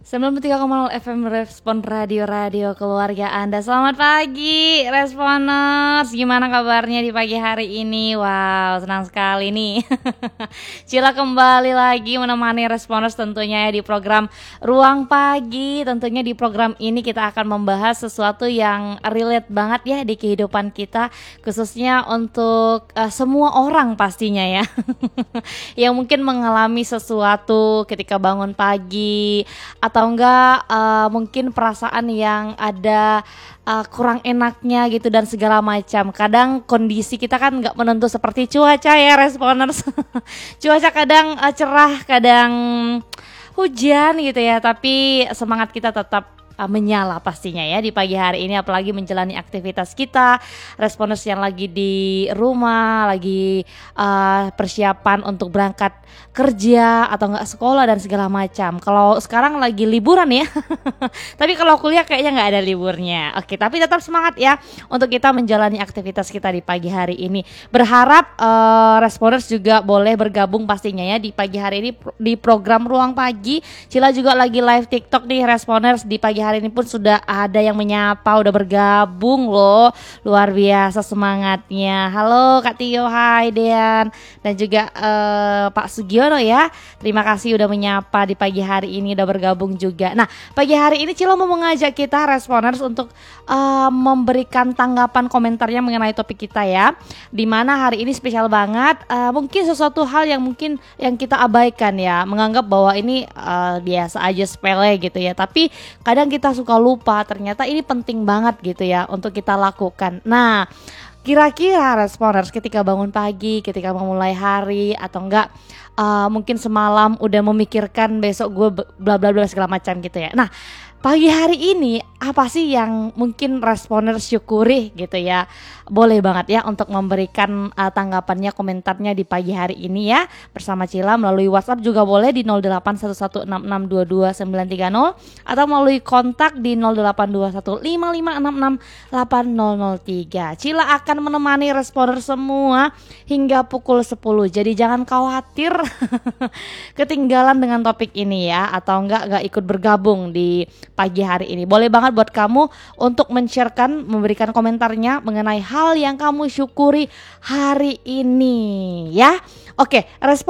93,0 FM Respon Radio Keluarga Anda. Selamat pagi Responers. Gimana kabarnya di pagi hari ini? Wow, senang sekali nih. Cila kembali lagi menemani Responers tentunya ya di program Ruang Pagi. Tentunya di program ini kita akan membahas sesuatu yang relate banget ya di kehidupan kita, khususnya untuk semua orang pastinya ya. Yang mungkin mengalami sesuatu ketika bangun pagi, atau enggak mungkin perasaan yang ada kurang enaknya gitu dan segala macam. Kadang kondisi kita kan nggak menentu seperti cuaca ya Responers. Cuaca kadang cerah, kadang hujan gitu ya, tapi semangat kita tetap menyala pastinya ya di pagi hari ini, apalagi menjalani aktivitas kita. Responers yang lagi di rumah, lagi persiapan untuk berangkat kerja atau enggak sekolah dan segala macam. Kalau sekarang lagi liburan ya. Tapi kalau kuliah kayaknya nggak ada liburnya. Oke, tapi tetap semangat ya untuk kita menjalani aktivitas kita di pagi hari ini. Berharap Responers juga boleh bergabung pastinya ya di pagi hari ini di program Ruang Pagi. Cila juga lagi live TikTok nih Responers. Di pagi hari ini pun sudah ada yang menyapa, udah bergabung loh. Luar biasa semangatnya. Halo Kak Tio, hai Dean, dan juga Pak Sugiono ya. Terima kasih udah menyapa di pagi hari ini, udah bergabung juga. Nah, pagi hari ini Cila mau mengajak kita Responers untuk memberikan tanggapan komentarnya mengenai topik kita ya. Dimana hari ini spesial banget. Mungkin sesuatu hal yang mungkin yang kita abaikan ya, menganggap bahwa ini biasa aja, sepele gitu ya. Tapi kadang kita suka lupa ternyata ini penting banget gitu ya untuk kita lakukan. Nah, kira-kira Responers ketika bangun pagi, ketika memulai hari, atau enggak mungkin semalam udah memikirkan besok gue bla bla bla segala macam gitu ya. Nah, pagi hari ini apa sih yang mungkin Responers syukuri gitu ya? Boleh banget ya untuk memberikan tanggapannya, komentarnya di pagi hari ini ya bersama Cila melalui WhatsApp juga boleh di 081166222930 atau melalui kontak di 082155668003. Cila akan menemani Responers semua hingga pukul 10. Jadi jangan khawatir ketinggalan dengan topik ini ya, atau enggak ikut bergabung di pagi hari ini. Boleh banget buat kamu untuk men-sharekan, memberikan komentarnya mengenai hal yang kamu syukuri hari ini ya. Oke, respon